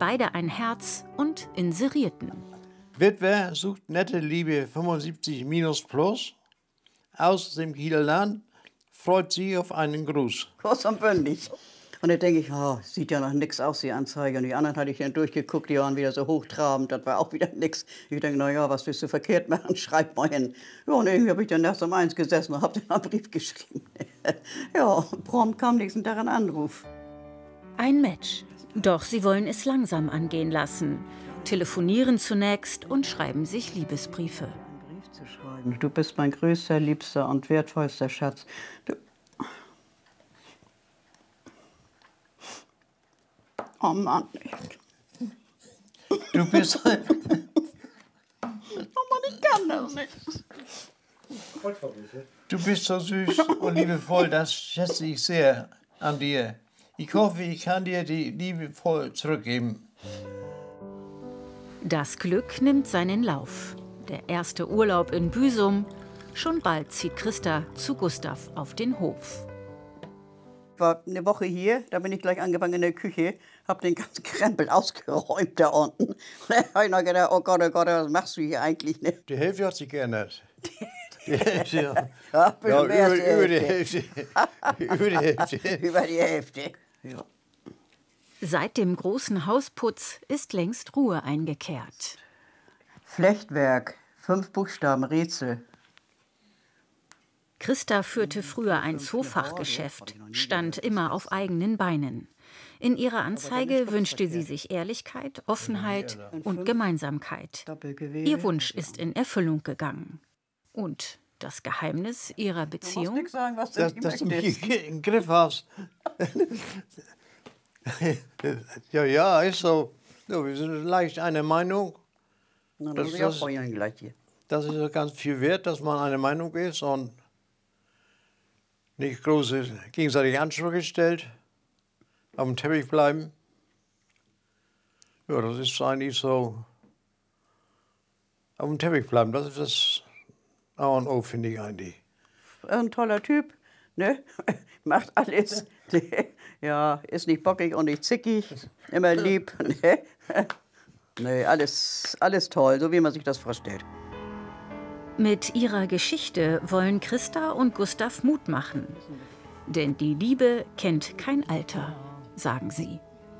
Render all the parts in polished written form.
beide ein Herz und inserierten. Witwe sucht nette Liebe 75 minus plus. Aus dem Kieler Land freut sie auf einen Gruß. Kurz und bündig. Und dann denke ich, oh, sieht ja noch nix aus, die Anzeige. Und die anderen hatte ich dann durchgeguckt, die waren wieder so hochtrabend, das war auch wieder nix. Ich denke, na ja, was willst du verkehrt machen, schreib mal hin. Ja, und irgendwie habe ich dann erst um 1 gesessen und habe dann einen Brief geschrieben. Ja, prompt kam nächsten Tag ein Anruf. Ein Match. Doch sie wollen es langsam angehen lassen. Telefonieren zunächst und schreiben sich Liebesbriefe. Einen Brief zu schreiben. Du bist mein größter, liebster und wertvollster Schatz. Oh Mann, nicht. Du bist... Oh Mann, ich kann das nicht. Du bist so süß und liebevoll, das schätze ich sehr an dir. Ich hoffe, ich kann dir die Liebe voll zurückgeben. Das Glück nimmt seinen Lauf. Der erste Urlaub in Büsum. Schon bald zieht Christa zu Gustav auf den Hof. Ich war eine Woche hier, da bin ich gleich angefangen in der Küche, habe den ganzen Krempel ausgeräumt da unten. Und da habe ich noch gedacht, oh Gott, was machst du hier eigentlich? Ne? Die Hälfte hat sich geändert. Die Hälfte, ja. Ja, Ja, mehr als über die Hälfte. Über die Hälfte. Über die Hälfte. Ja. Seit dem großen Hausputz ist längst Ruhe eingekehrt. Flechtwerk, 5 Buchstaben, Rätsel. Christa führte früher ein Zoofachgeschäft, stand immer auf eigenen Beinen. In ihrer Anzeige wünschte sie sich Ehrlichkeit, Offenheit und Gemeinsamkeit. Ihr Wunsch ist in Erfüllung gegangen. Und das Geheimnis ihrer Beziehung? Du musst nichts sagen, was Dass du mich im Griff hast. Ja, ist so. So, wir sind leicht einer Meinung. Na, dann muss ich auch vorhin gleich hier. Das ist ganz viel wert, dass man eine Meinung ist und nicht große gegenseitige Ansprüche stellt. Auf dem Teppich bleiben. Ja, das ist eigentlich so. Auf dem Teppich bleiben, das ist das A und O, finde ich eigentlich. Ein toller Typ, ne? Macht alles. Ja, ist nicht bockig und nicht zickig. Immer lieb. Ne? Nee, alles toll, so wie man sich das vorstellt. Mit ihrer Geschichte wollen Christa und Gustav Mut machen. Denn die Liebe kennt kein Alter, sagen sie.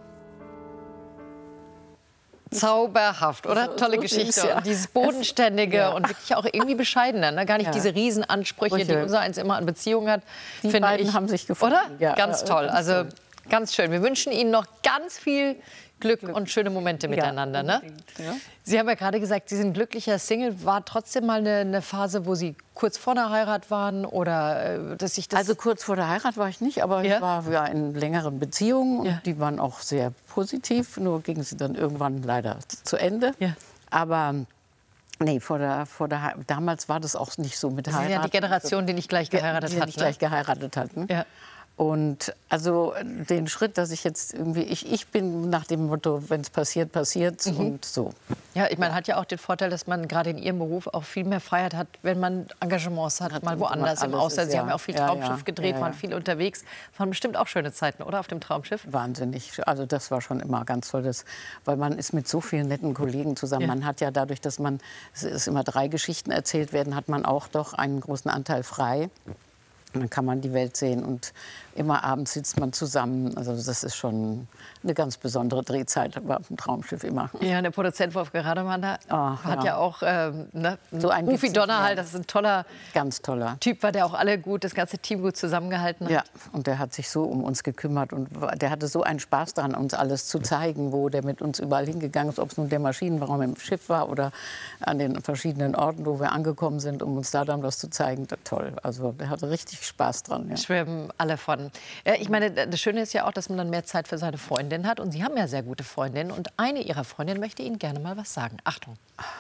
Zauberhaft, oder? Tolle Geschichte. Ja. Und dieses Bodenständige und wirklich auch irgendwie Bescheidene. Ne? Gar nicht diese Riesenansprüche, die unser eins immer an Beziehungen hat. Die beiden haben sich gefunden. Oder? Ja, ganz toll. Also ganz schön. Wir wünschen Ihnen noch ganz viel Glück und schöne Momente miteinander. Ne? Ja. Sie haben ja gerade gesagt, Sie sind glücklicher Single. War trotzdem mal eine Phase, wo Sie kurz vor der Heirat waren? Oder dass sich das Also kurz vor der Heirat war ich nicht, aber ich war ja in längeren Beziehungen. Und die waren auch sehr positiv. Nur gingen sie dann irgendwann leider zu Ende. Ja. Aber nee, damals war das auch nicht so mit Heirat. Sie sind ja die Generation, die nicht gleich geheiratet hat. Die nicht gleich geheiratet hatten. Ja. Und also den Schritt, dass ich jetzt irgendwie, ich bin nach dem Motto, wenn es passiert, passiert und so. Ja, ich meine, hat ja auch den Vorteil, dass man gerade in Ihrem Beruf auch viel mehr Freiheit hat, wenn man Engagements hat, mal woanders im Ausland. Sie haben ja auch viel Traumschiff gedreht, waren viel unterwegs. Waren bestimmt auch schöne Zeiten, oder, auf dem Traumschiff? Wahnsinnig. Also das war schon immer ganz toll, weil man ist mit so vielen netten Kollegen zusammen. Man hat ja dadurch, dass es immer 3 Geschichten erzählt werden, hat man auch doch einen großen Anteil frei. Und dann kann man die Welt sehen und immer abends sitzt man zusammen. Also das ist schon eine ganz besondere Drehzeit auf dem Traumschiff immer. Ja, der Produzent Wolfgang Rademann hat ja auch so ein Rufi Donner halt, das ist ein toller, ganz toller Typ, war der auch alle gut, das ganze Team gut zusammengehalten hat. Ja, und der hat sich so um uns gekümmert und der hatte so einen Spaß daran, uns alles zu zeigen, wo der mit uns überall hingegangen ist, ob es nun der Maschinenraum im Schiff war oder an den verschiedenen Orten, wo wir angekommen sind, um uns da dann was zu zeigen. Toll, also der hatte richtig Spaß dran. Ja. Schwärmen alle von. Ja, ich meine, das Schöne ist ja auch, dass man dann mehr Zeit für seine Freundin hat. Und Sie haben ja sehr gute Freundinnen. Und eine Ihrer Freundinnen möchte Ihnen gerne mal was sagen. Achtung.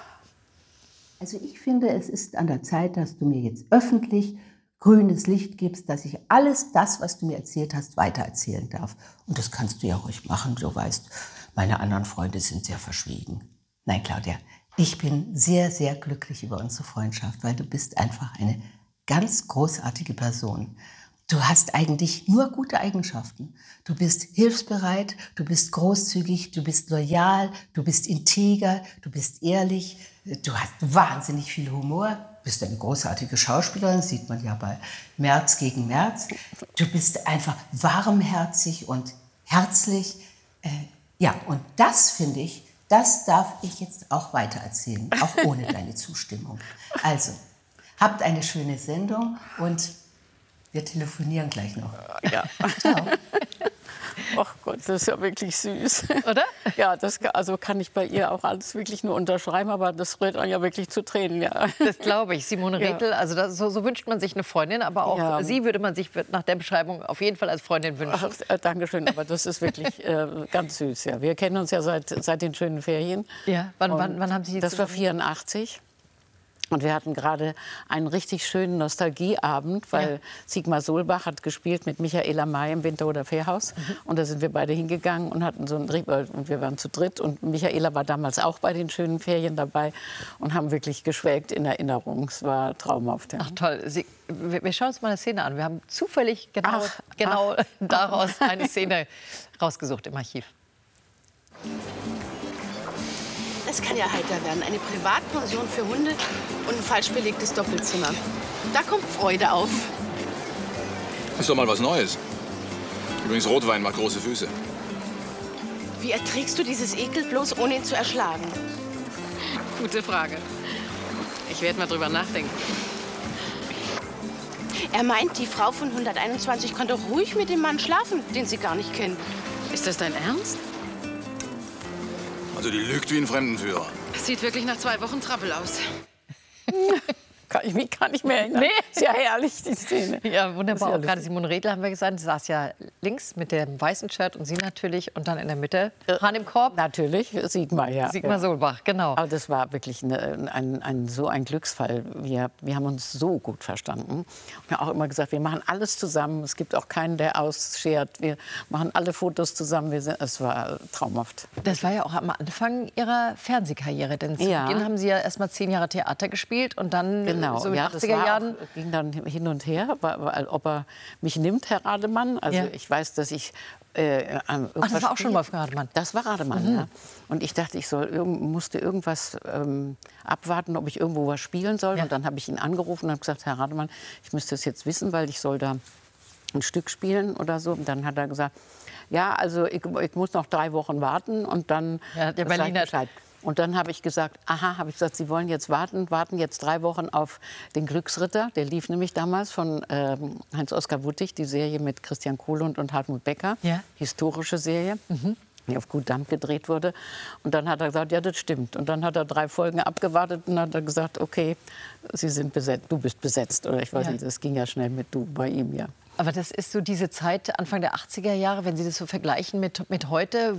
Also ich finde, es ist an der Zeit, dass du mir jetzt öffentlich grünes Licht gibst, dass ich alles das, was du mir erzählt hast, weitererzählen darf. Und das kannst du ja ruhig machen. Du weißt, meine anderen Freunde sind sehr verschwiegen. Nein, Claudia, ich bin sehr, sehr glücklich über unsere Freundschaft, weil du bist einfach eine ganz großartige Person. Du hast eigentlich nur gute Eigenschaften. Du bist hilfsbereit, du bist großzügig, du bist loyal, du bist integer, du bist ehrlich, du hast wahnsinnig viel Humor, du bist eine großartige Schauspielerin, sieht man ja bei März gegen März. Du bist einfach warmherzig und herzlich. Ja, und das finde ich, das darf ich jetzt auch weitererzählen, auch ohne deine Zustimmung. Also, habt eine schöne Sendung und wir telefonieren gleich noch. Ja. Ciao. Ach Gott, das ist ja wirklich süß. Oder? Ja, das kann ich bei ihr auch alles wirklich nur unterschreiben, aber das rührt einen ja wirklich zu Tränen. Ja. Das glaube ich. Simone Rethel, also so wünscht man sich eine Freundin, aber auch sie würde man sich nach der Beschreibung auf jeden Fall als Freundin wünschen. Ach, Dankeschön, aber das ist wirklich ganz süß. Ja. Wir kennen uns ja seit den schönen Ferien. Ja, wann haben Sie das? Das war 84. Und wir hatten gerade einen richtig schönen Nostalgieabend, weil Sigmar Solbach hat gespielt mit Michaela May im Winterhuder Fährhaus. Und da sind wir beide hingegangen und hatten so und wir waren zu dritt. Und Michaela war damals auch bei den schönen Ferien dabei und haben wirklich geschwelgt in Erinnerung. Es war traumhaft. Ja. Ach toll. Wir schauen uns mal eine Szene an. Wir haben zufällig genau daraus eine Szene rausgesucht im Archiv. Es kann ja heiter werden. Eine Privatpension für Hunde und ein falsch belegtes Doppelzimmer. Da kommt Freude auf. Ist doch mal was Neues. Übrigens, Rotwein macht große Füße. Wie erträgst du dieses Ekel bloß, ohne ihn zu erschlagen? Gute Frage. Ich werde mal drüber nachdenken. Er meint, die Frau von 121 konnte ruhig mit dem Mann schlafen, den sie gar nicht kennt. Ist das dein Ernst? Also die lügt wie ein Fremdenführer. Das sieht wirklich nach 2 Wochen Trappel aus. Kann ich mich gar nicht mehr erinnern. Nee. Ist ja herrlich, die Szene. Ja, wunderbar. Auch gerade Simone Rethel, haben wir gesagt, saß ja links mit dem weißen Shirt und Sie natürlich. Und dann in der Mitte Hahn im Korb. Natürlich, Sigmar, ja. Sigmar Solbach, genau. Aber das war wirklich so ein Glücksfall. Wir haben uns so gut verstanden. Wir haben auch immer gesagt, wir machen alles zusammen. Es gibt auch keinen, der ausschert. Wir machen alle Fotos zusammen. Es war traumhaft. Das war ja auch am Anfang Ihrer Fernsehkarriere. Denn zu Beginn haben Sie ja erst mal 10 Jahre Theater gespielt und dann so in den 80er Jahren. Das ging dann hin und her, ob er mich nimmt, Herr Rademann. Also ich weiß, dass ich das war auch schon Wolfgang Rademann? Das war Rademann, ja. Und ich dachte, musste irgendwas abwarten, ob ich irgendwo was spielen soll. Und dann habe ich ihn angerufen und habe gesagt, Herr Rademann, ich müsste es jetzt wissen, weil ich soll da ein Stück spielen oder so. Und dann hat er gesagt, ja, also ich muss noch 3 Wochen warten und dann der Berliner Bescheid. Und dann habe ich gesagt, Sie wollen jetzt warten jetzt 3 Wochen auf den Glücksritter. Der lief nämlich damals von Heinz-Oskar Wuttig, die Serie mit Christian Kohlund und Hartmut Becker, historische Serie, die auf Gut Dampf gedreht wurde. Und dann hat er gesagt, ja, das stimmt. Und dann hat er 3 Folgen abgewartet und hat er gesagt, okay, Sie sind besetzt, du bist besetzt. Oder ich weiß nicht, das ging ja schnell mit du bei ihm, ja. Aber das ist so diese Zeit, Anfang der 80er Jahre, wenn Sie das so vergleichen mit heute,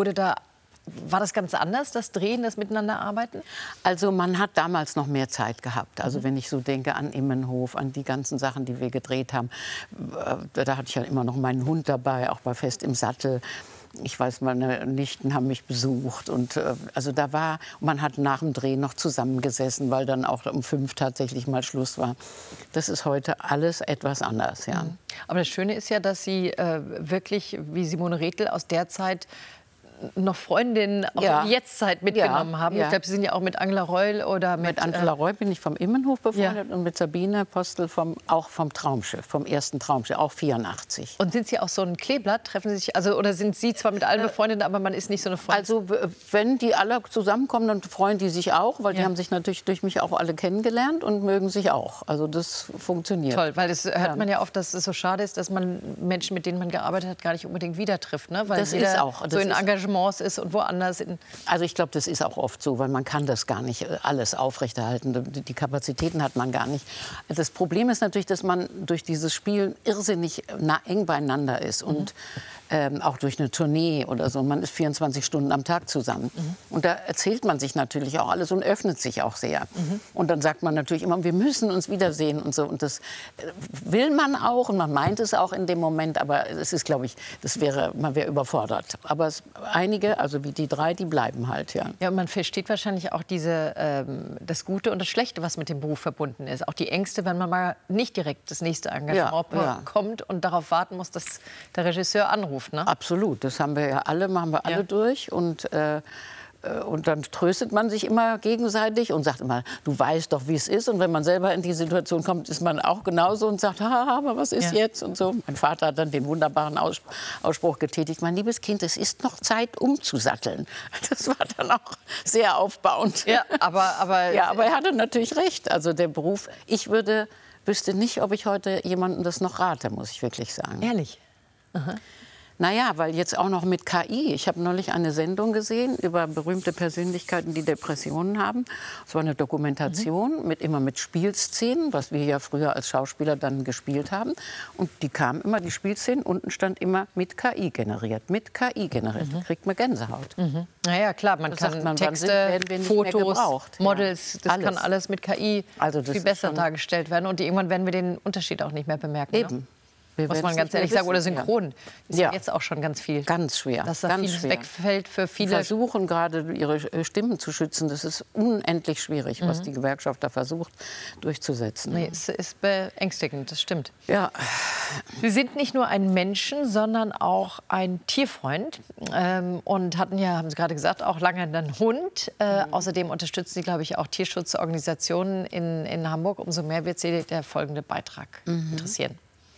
war das ganz anders, das Drehen, das Miteinanderarbeiten? Also man hat damals noch mehr Zeit gehabt. Also wenn ich so denke an Immenhof, an die ganzen Sachen, die wir gedreht haben. Da hatte ich ja immer noch meinen Hund dabei, auch bei Fest im Sattel. Ich weiß, meine Nichten haben mich besucht. Und also man hat nach dem Dreh noch zusammengesessen, weil dann auch um 5 tatsächlich mal Schluss war. Das ist heute alles etwas anders, ja. Aber das Schöne ist ja, dass Sie wirklich, wie Simone Rethel, aus der Zeit noch Freundinnen auch in die Jetztzeit mitgenommen haben. Ich glaube, Sie sind ja auch mit Angela Reul oder mit Angela Reul bin ich vom Immenhof befreundet und mit Sabine Postel auch vom Traumschiff, vom ersten Traumschiff, auch 84. Und sind Sie auch so ein Kleeblatt? Treffen Sie sich, oder sind Sie zwar mit allen befreundet, aber man ist nicht so eine Freundin? Also wenn die alle zusammenkommen, dann freuen die sich auch, weil die haben sich natürlich durch mich auch alle kennengelernt und mögen sich auch. Also das funktioniert. Toll, weil das hört man ja oft, dass es so schade ist, dass man Menschen, mit denen man gearbeitet hat, gar nicht unbedingt wieder trifft, ne? Weil das ist auch so in Engagement ist und woanders. Also ich glaube, das ist auch oft so, weil man kann das gar nicht alles aufrechterhalten. Die Kapazitäten hat man gar nicht. Das Problem ist natürlich, dass man durch dieses Spielen irrsinnig eng beieinander ist und auch durch eine Tournee oder so. Man ist 24 Stunden am Tag zusammen. Und da erzählt man sich natürlich auch alles und öffnet sich auch sehr. Und dann sagt man natürlich immer, wir müssen uns wiedersehen und so. Und das will man auch und man meint es auch in dem Moment. Aber es ist, glaube ich, man wäre überfordert. Aber einige, also wie die 3, die bleiben halt, ja. Ja, und man versteht wahrscheinlich auch das Gute und das Schlechte, was mit dem Beruf verbunden ist. Auch die Ängste, wenn man mal nicht direkt das nächste Engagement kommt und darauf warten muss, dass der Regisseur anruft, ne? Absolut, das haben wir ja alle, machen wir alle durch und dann tröstet man sich immer gegenseitig und sagt immer, du weißt doch, wie es ist. Und wenn man selber in die Situation kommt, ist man auch genauso und sagt, aber was ist jetzt und so. Mein Vater hat dann den wunderbaren Ausspruch getätigt, mein liebes Kind, es ist noch Zeit umzusatteln. Das war dann auch sehr aufbauend. Ja, aber er hatte natürlich recht. Also der Beruf, wüsste nicht, ob ich heute jemandem das noch rate, muss ich wirklich sagen. Ehrlich? Aha. Naja, weil jetzt auch noch mit KI. Ich habe neulich eine Sendung gesehen über berühmte Persönlichkeiten, die Depressionen haben. Es war eine Dokumentation immer mit Spielszenen, was wir ja früher als Schauspieler dann gespielt haben. Und die kamen immer, die Spielszenen, unten stand immer mit KI generiert. Mit KI generiert. Da kriegt man Gänsehaut. Naja, klar, man kann Texte, Fotos, Models, das kann alles mit KI viel besser dargestellt werden. Und irgendwann werden wir den Unterschied auch nicht mehr bemerken. Eben. Ne? Muss man ganz ehrlich sagen, oder synchron. Ist ja jetzt auch schon ganz viel. Ganz schwer. Dass da vieles wegfällt für viele. Die versuchen gerade, ihre Stimmen zu schützen. Das ist unendlich schwierig, was die Gewerkschaft da versucht durchzusetzen. Nee, es ist beängstigend, das stimmt. Ja. Sie sind nicht nur ein Menschen, sondern auch ein Tierfreund. Und hatten ja, haben Sie gerade gesagt, auch lange einen Hund. Außerdem unterstützen Sie, glaube ich, auch Tierschutzorganisationen in Hamburg. Umso mehr wird Sie der folgende Beitrag interessieren.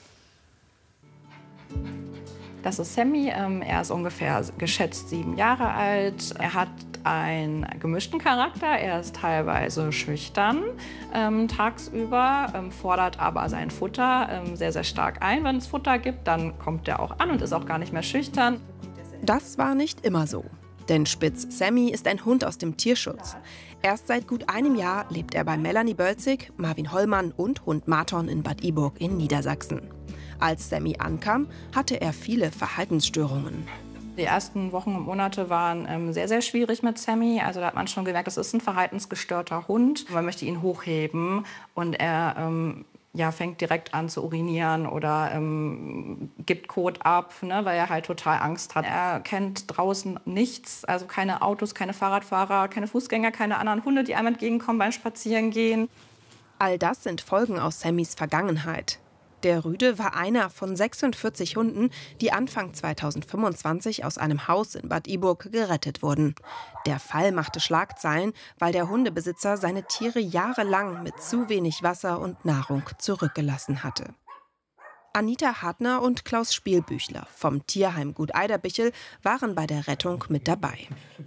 Das ist Sammy, er ist ungefähr geschätzt 7 Jahre alt. Er hat einen gemischten Charakter, er ist teilweise schüchtern tagsüber, fordert aber sein Futter sehr, sehr stark ein. Wenn es Futter gibt, dann kommt er auch an und ist auch gar nicht mehr schüchtern. Das war nicht immer so. Denn Spitz Sammy ist ein Hund aus dem Tierschutz. Erst seit gut einem Jahr lebt er bei Melanie Bölzig, Marvin Hollmann und Hund Marton in Bad Iburg in Niedersachsen. Als Sammy ankam, hatte er viele Verhaltensstörungen. Die ersten Wochen und Monate waren sehr, sehr schwierig mit Sammy. Also da hat man schon gemerkt, das ist ein verhaltensgestörter Hund. Man möchte ihn hochheben und er fängt direkt an zu urinieren oder gibt Kot ab, ne, weil er halt total Angst hat. Er kennt draußen nichts, also keine Autos, keine Fahrradfahrer, keine Fußgänger, keine anderen Hunde, die einem entgegenkommen beim Spazierengehen. All das sind Folgen aus Sammys Vergangenheit. Der Rüde war einer von 46 Hunden, die Anfang 2025 aus einem Haus in Bad Iburg gerettet wurden. Der Fall machte Schlagzeilen, weil der Hundebesitzer seine Tiere jahrelang mit zu wenig Wasser und Nahrung zurückgelassen hatte. Anita Hartner und Klaus Spielbüchler vom Tierheim Gut Eiderbichel waren bei der Rettung mit dabei.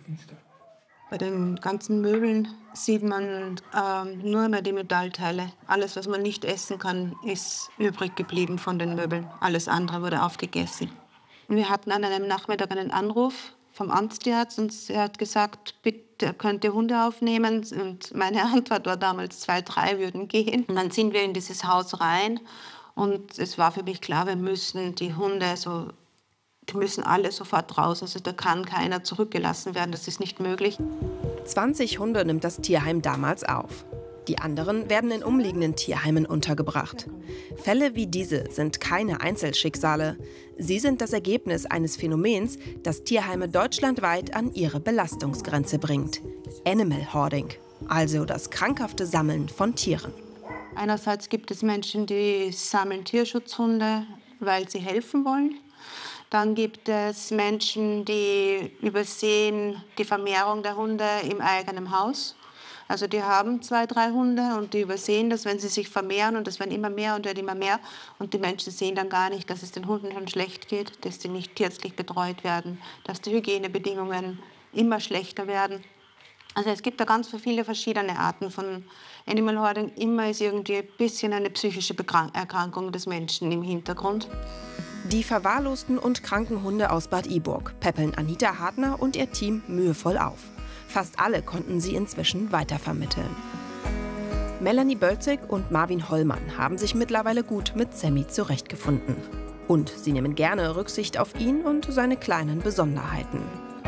Bei den ganzen Möbeln sieht man nur mehr die Metallteile. Alles, was man nicht essen kann, ist übrig geblieben von den Möbeln. Alles andere wurde aufgegessen. Wir hatten an einem Nachmittag einen Anruf vom Amtstierarzt und er hat gesagt, bitte könnt ihr Hunde aufnehmen. Und meine Antwort war damals, 2, 3 würden gehen. Und dann sind wir in dieses Haus rein und es war für mich klar, wir müssen die Hunde die müssen alle sofort raus. Also da kann keiner zurückgelassen werden. Das ist nicht möglich. 20 Hunde nimmt das Tierheim damals auf. Die anderen werden in umliegenden Tierheimen untergebracht. Fälle wie diese sind keine Einzelschicksale. Sie sind das Ergebnis eines Phänomens, das Tierheime deutschlandweit an ihre Belastungsgrenze bringt. Animal Hoarding, also das krankhafte Sammeln von Tieren. Einerseits gibt es Menschen, die sammeln Tierschutzhunde, weil sie helfen wollen. Dann gibt es Menschen, die übersehen die Vermehrung der Hunde im eigenen Haus. Also die haben 2, 3 Hunde und die übersehen das, wenn sie sich vermehren. Und das werden immer mehr und wird immer mehr. Und die Menschen sehen dann gar nicht, dass es den Hunden schon schlecht geht, dass sie nicht tierärztlich betreut werden, dass die Hygienebedingungen immer schlechter werden. Also es gibt da ganz viele verschiedene Arten von Animal Hoarding. Immer ist irgendwie ein bisschen eine psychische Erkrankung des Menschen im Hintergrund. Die verwahrlosten und kranken Hunde aus Bad Iburg päppeln Anita Hartner und ihr Team mühevoll auf. Fast alle konnten sie inzwischen weitervermitteln. Melanie Bölzig und Marvin Hollmann haben sich mittlerweile gut mit Sammy zurechtgefunden. Und sie nehmen gerne Rücksicht auf ihn und seine kleinen Besonderheiten.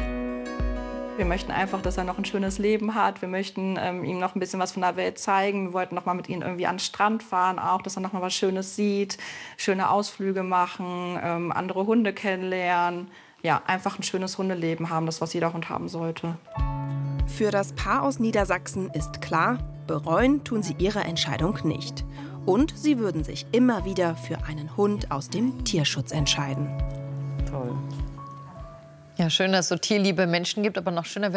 Wir möchten einfach, dass er noch ein schönes Leben hat. Wir möchten ihm noch ein bisschen was von der Welt zeigen. Wir wollten noch mal mit ihm irgendwie an den Strand fahren, auch, dass er noch mal was Schönes sieht, schöne Ausflüge machen, andere Hunde kennenlernen. ja, einfach ein schönes Hundeleben haben, das, was jeder Hund haben sollte. Für das Paar aus Niedersachsen ist klar, bereuen tun sie ihre Entscheidung nicht. Und sie würden sich immer wieder für einen Hund aus dem Tierschutz entscheiden. Toll. Ja, schön, dass es so tierliebe Menschen gibt, aber noch schöner wäre